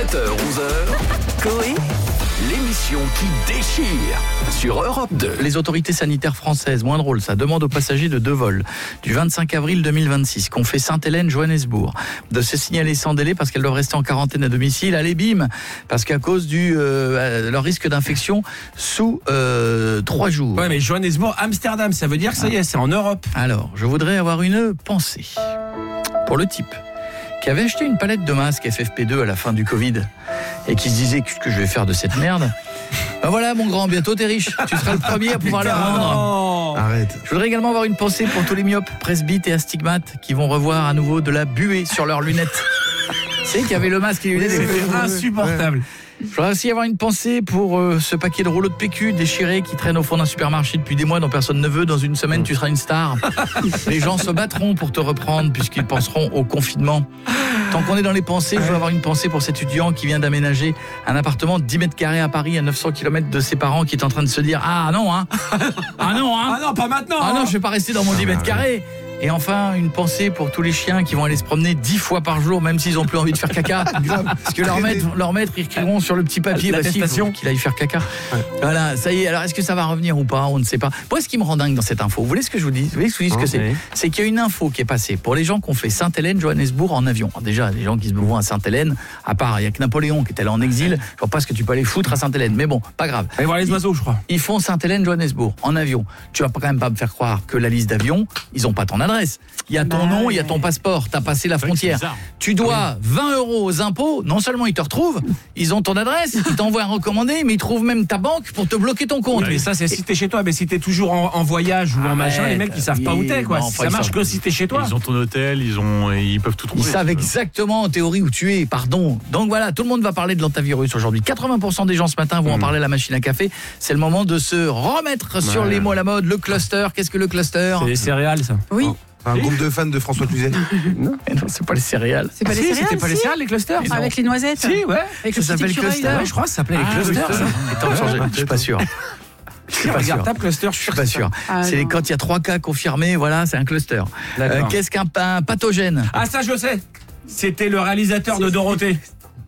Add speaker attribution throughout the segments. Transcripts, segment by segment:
Speaker 1: 7h-11h, Coé, l'émission qui déchire sur Europe 2.
Speaker 2: Les autorités sanitaires françaises, moins drôle ça, demandent aux passagers de deux vols du 25 avril 2026 qu'ont fait Sainte-Hélène-Johannesburg de se signaler sans délai parce qu'elles doivent rester en quarantaine à domicile. Allez bim, parce qu'à cause du leur risque d'infection sous 3 jours.
Speaker 3: Ouais, mais Johannesburg, Amsterdam, ça veut dire que ça y est, c'est en Europe.
Speaker 2: Alors, je voudrais avoir une pensée pour le type qui avait acheté une palette de masques FFP2 à la fin du Covid et qui se disait qu'est-ce que je vais faire de cette merde. Ben voilà mon grand, bientôt t'es riche, tu seras le premier à pouvoir la vendre.
Speaker 4: Arrête.
Speaker 2: Je voudrais également avoir une pensée pour tous les myopes, presbytes et astigmates qui vont revoir à nouveau de la buée sur leurs lunettes. Tu sais qu'il y avait le masque et les lunettes,
Speaker 3: C'est insupportable.
Speaker 2: Je voudrais aussi avoir une pensée pour ce paquet de rouleaux de PQ déchirés qui traînent au fond d'un supermarché depuis des mois dont personne ne veut. Dans une semaine, tu seras une star. Les gens se battront pour te reprendre puisqu'ils penseront au confinement. Tant qu'on est dans les pensées, je veux avoir une pensée pour cet étudiant qui vient d'aménager un appartement de 10 mètres carrés à Paris à 900 km de ses parents qui est en train de se dire « Ah non, hein Ah non, hein
Speaker 3: Ah non, pas maintenant.
Speaker 2: Ah non, je vais pas rester dans mon 10 mètres carrés !» Et enfin, une pensée pour tous les chiens qui vont aller se promener 10 fois par jour, même s'ils ont plus envie de faire caca. Parce que leur maître, ils écriront sur le petit papier
Speaker 3: l'attestation
Speaker 2: qu'il aille faire caca. Voilà, ça y est. Alors, est-ce que ça va revenir ou pas? On ne sait pas. Moi, ce qui me rend dingue dans cette info, vous voulez ce que je vous dis? Vous voulez que je vous dise ce que c'est? C'est qu'il y a une info qui est passée pour les gens qui ont fait Sainte-Hélène-Johannesburg en avion. Alors déjà, les gens qui se vont à Sainte-Hélène, à part, il n'y a que Napoléon qui était là en exil. Je vois pas ce que tu peux aller foutre à Sainte-Hélène. Mais bon, pas grave.
Speaker 3: Allez voir les oiseaux, je crois.
Speaker 2: Ils font Sainte-Hélène-Johannesburg en avion. Tu vas quand même pas me faire croire que la liste d'avions, ils ont pas ton adresse. Il y a ton nom, il y a ton passeport, t'as passé la frontière. Tu dois 20 € aux impôts, non seulement ils te retrouvent, ils ont ton adresse, ils t'envoient un recommandé, mais ils trouvent même ta banque pour te bloquer ton compte.
Speaker 3: Mais ça, c'est si t'es chez toi, mais si t'es toujours en voyage ou en machin, les mecs, ils savent pas où t'es, quoi.
Speaker 2: Non,
Speaker 3: Ça marche que si t'es chez toi.
Speaker 5: Ils ont ton hôtel, ils peuvent tout trouver.
Speaker 2: Ils savent exactement en théorie où tu es, pardon. Donc voilà, tout le monde va parler de l'antivirus aujourd'hui. 80% des gens ce matin vont en parler à la machine à café. C'est le moment de se remettre sur les mots à la mode. Le cluster, qu'est-ce que le cluster?
Speaker 3: C'est les céréales, ça.
Speaker 6: Oui.
Speaker 4: Un groupe de fans de François Cluzet.
Speaker 2: Non, c'est pas les céréales.
Speaker 6: C'est pas les céréales,
Speaker 3: c'était pas les
Speaker 6: si.
Speaker 3: céréales, les clusters.
Speaker 6: Avec les noisettes.
Speaker 3: Si, ouais.
Speaker 6: Avec
Speaker 2: Ça
Speaker 6: le
Speaker 2: s'appelle
Speaker 6: petit écureuil,
Speaker 2: cluster.
Speaker 6: là.
Speaker 3: Ouais, je crois que ça s'appelait les clusters. ça.
Speaker 2: Attends, je suis pas sûr. Je suis pas sûr.
Speaker 3: Regarde, tape cluster, je
Speaker 2: Je suis pas sûr.
Speaker 6: Ah,
Speaker 2: C'est
Speaker 6: non.
Speaker 2: quand il y a 3 cas confirmés, voilà, c'est un cluster.
Speaker 3: D'accord.
Speaker 2: Qu'est-ce qu'un pathogène?
Speaker 3: Ah, ça, je sais. C'était le réalisateur de Dorothée.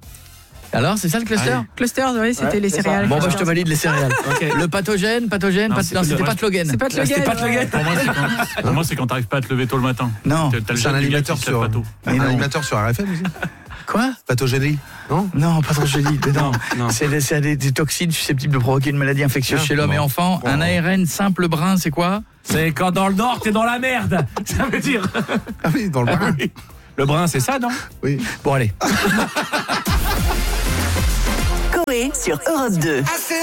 Speaker 2: Alors, c'est ça le cluster?
Speaker 6: Clusters, oui, c'était les céréales.
Speaker 2: Bon, bah, je te valide les céréales.
Speaker 3: Ok.
Speaker 2: Le pathogène, non, c'était pas Tlogen.
Speaker 6: C'est pas de
Speaker 3: C'était pas de la guette.
Speaker 5: Pour moi, c'est quand t'arrives pas à te lever tôt le matin.
Speaker 2: Non.
Speaker 5: T'as le
Speaker 4: C'est un
Speaker 5: jeune du gars
Speaker 4: animateur
Speaker 5: qui se lève
Speaker 4: sur
Speaker 5: pas tôt.
Speaker 2: Mais
Speaker 4: un
Speaker 2: non.
Speaker 4: animateur sur RFM aussi.
Speaker 2: Quoi?
Speaker 4: Pathogénie. Non.
Speaker 2: Non, pas trop joli. Non.
Speaker 3: non.
Speaker 2: C'est des toxines susceptibles de provoquer une maladie infectieuse chez l'homme et enfant. Un ARN simple brun, c'est quoi?
Speaker 3: C'est quand dans le Nord, t'es dans la merde. Ça veut dire.
Speaker 4: Ah oui, dans le bar.
Speaker 3: Le brun, c'est ça, non?
Speaker 4: Oui.
Speaker 2: Bon, allez.
Speaker 1: Coé sur Europe 2.